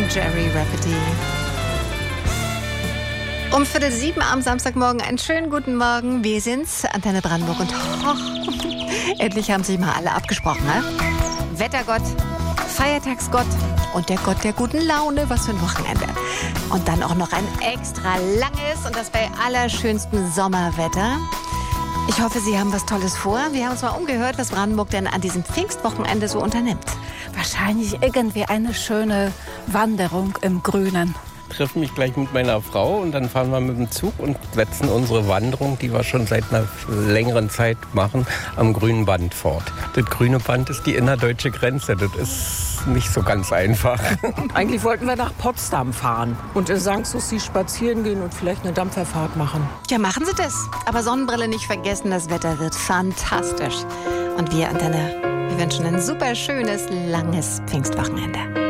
Jerry Rafferty. Um 6:45 am Samstagmorgen einen schönen guten Morgen. Wir sind's, Antenne Brandenburg. Und endlich haben sich mal alle abgesprochen, ne? Wettergott, Feiertagsgott und der Gott der guten Laune. Was für ein Wochenende. Und dann auch noch ein extra langes und das bei allerschönstem Sommerwetter. Ich hoffe, Sie haben was Tolles vor. Wir haben uns mal umgehört, was Brandenburg denn an diesem Pfingstwochenende so unternimmt. Wahrscheinlich irgendwie eine schöne Wanderung im Grünen. Treffe mich gleich mit meiner Frau und dann fahren wir mit dem Zug und setzen unsere Wanderung, die wir schon seit einer längeren Zeit machen, am Grünen Band fort. Das Grüne Band ist die innerdeutsche Grenze. Das ist nicht so ganz einfach. Eigentlich wollten wir nach Potsdam fahren und in St. Susi spazieren gehen und vielleicht eine Dampferfahrt machen. Ja, machen Sie das. Aber Sonnenbrille nicht vergessen, das Wetter wird fantastisch. Und wir, Antenne, wir wünschen ein super schönes, langes Pfingstwochenende.